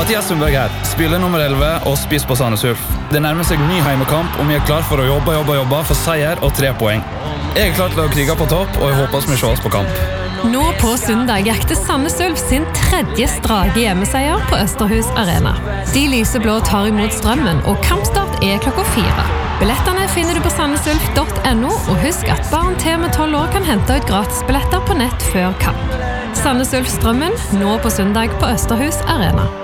Mathias Sundberg her, spiller nummer 11 og spiss på Sandnes Ulf. Det nærmer seg ny heimekamp, og vi klar for å jobbe for seier og 3 poeng. Jeg klar til å krige på topp, og jeg håper vi ses på kamp. Nå på søndag jakter Sandnes Ulf sin 3. strake hjemmeseier på Østerhus Arena. De lyseblå tar imot Strømmen, og kampstart klokka 4. Billettene finner du på sandnesulf.no, og husk at barn til med 12 år kan hente ut gratisbilletter på nett før kamp. Sandnes Ulf Strømmen, nå på søndag på Østerhus Arena.